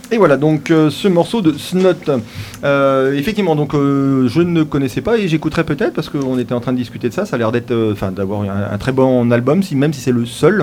Et voilà, donc ce morceau de Snot, effectivement, donc je ne connaissais pas et j'écouterai peut-être parce qu'on était en train de discuter de ça. Ça a l'air d'être, d'avoir un très bon album, même si c'est le seul.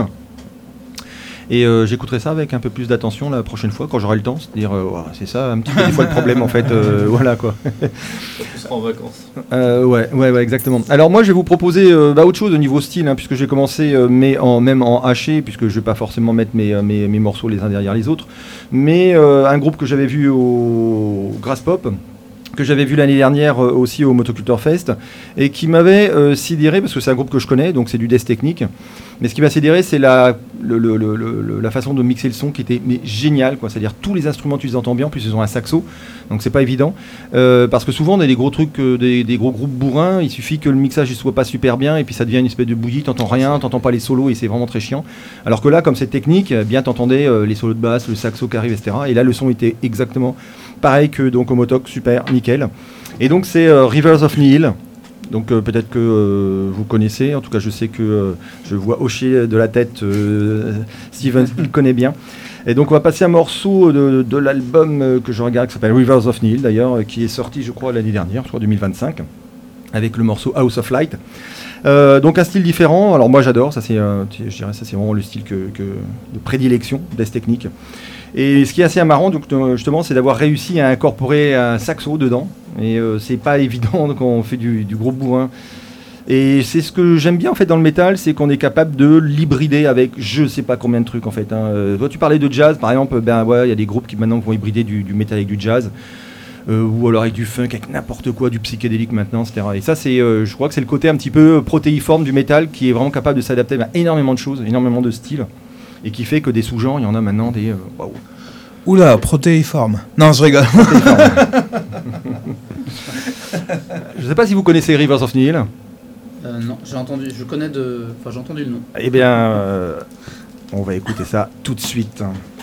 Et j'écouterai ça avec un peu plus d'attention la prochaine fois quand j'aurai le temps. C'est-à-dire, c'est ça un petit peu des fois le problème en fait. Voilà quoi. Tu seras en vacances. Ouais, exactement. Alors moi je vais vous proposer autre chose au niveau style, hein, puisque j'ai commencé même en haché, puisque je vais pas forcément mettre mes morceaux les uns derrière les autres. Mais un groupe que j'avais vu au Grass Pop, que j'avais vu l'année dernière aussi au Motoculture Fest, et qui m'avait sidéré, parce que c'est un groupe que je connais, donc c'est du death technique. Mais ce qui m'a sidéré, c'est la façon de mixer le son qui était géniale, quoi. C'est-à-dire tous les instruments, tu les entends bien, en plus ils ont un saxo, donc c'est pas évident. Parce que souvent on a des gros trucs, des gros groupes bourrins, il suffit que le mixage ne soit pas super bien, et puis ça devient une espèce de bouillie, t'entends rien, t'entends pas les solos, et c'est vraiment très chiant. Alors que là, comme c'est technique, bien t'entendais les solos de basse, le saxo qui arrive, etc. Et là, le son était exactement pareil que donc au Motoc, super, nickel. Et donc c'est Rivers of Nihil. Donc peut-être que vous connaissez, en tout cas je sais que je vois hocher de la tête Steven, il connaît bien. Et donc on va passer un morceau de l'album que je regarde, qui s'appelle Rivers of Nihil d'ailleurs, qui est sorti je crois l'année dernière, je crois 2025, avec le morceau House of Light. Donc un style différent, alors moi j'adore, ça c'est, je dirais ça c'est vraiment le style de prédilection d'Est Technique. Et ce qui est assez amarrant, donc, justement, c'est d'avoir réussi à incorporer un saxo dedans. Et c'est pas évident quand on fait du gros bourrin. Et c'est ce que j'aime bien en fait dans le métal, c'est qu'on est capable de l'hybrider avec je sais pas combien de trucs en fait. Toi tu parlais de jazz, par exemple, il y a des groupes qui maintenant vont hybrider du métal avec du jazz. Ou alors avec du funk, avec n'importe quoi, du psychédélique maintenant, etc. Et ça, c'est, je crois que c'est le côté un petit peu protéiforme du métal qui est vraiment capable de s'adapter à énormément de choses, énormément de styles. Et qui fait que des sous-genres, il y en a maintenant des... Waouh. Oula, protéiforme. Non, je rigole. Je sais pas si vous connaissez Rivers of Nihil. Non, j'ai entendu le nom. Eh bien, on va écouter ça tout de suite.